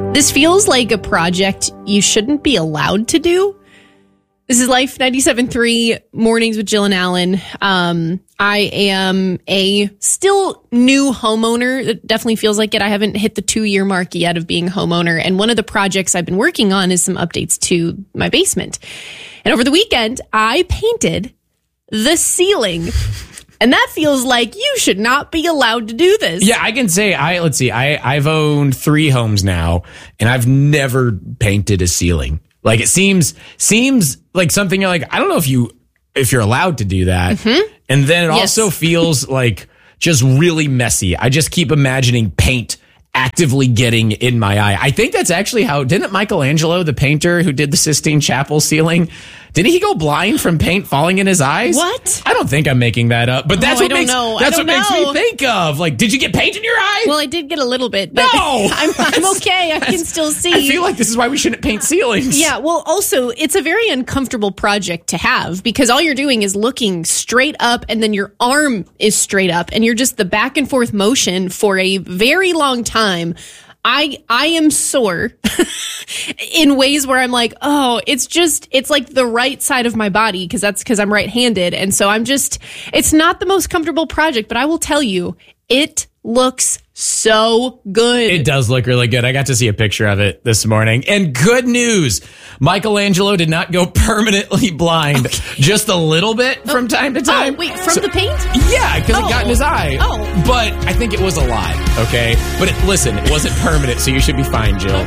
This feels like a project you shouldn't be allowed to do. This is Life 97.3 Mornings with Jill and Allen. I am a still new homeowner. It definitely feels like it. I haven't hit the 2-year mark yet of being a homeowner. And one of the projects I've been working on is some updates to my basement. And over the weekend, I painted the ceiling. And that feels like you should not be allowed to do this. Yeah, I can say I've owned 3 homes now, and I've never painted a ceiling. Like, it seems like something you're like, I don't know if you're allowed to do that. Mm-hmm. And then it also feels like just really messy. I just keep imagining paint actively getting in my eye. I think that's actually how, didn't Michelangelo, the painter who did the Sistine Chapel ceiling, didn't he go blind from paint falling in his eyes? What? I don't think I'm making that up, but that's what makes me think of. Like, did you get paint in your eye? Well, I did get a little bit, but no! I'm okay. I can still see. I feel like this is why we shouldn't paint ceilings. Yeah, well, also, it's a very uncomfortable project to have because all you're doing is looking straight up and then your arm is straight up and you're just the back and forth motion for a very long time. I am sore in ways where I'm like, oh, it's like the right side of my body because I'm right-handed. And so it's not the most comfortable project, but I will tell you, it looks so good. It does look really good. I got to see a picture of it this morning. And good news, Michelangelo did not go permanently blind. Okay. Just a little bit from time to time. Oh, wait, from the paint? Yeah, because it got in his eye. Oh. But I think it was a lot, okay? But listen, it wasn't permanent, so you should be fine, Jill.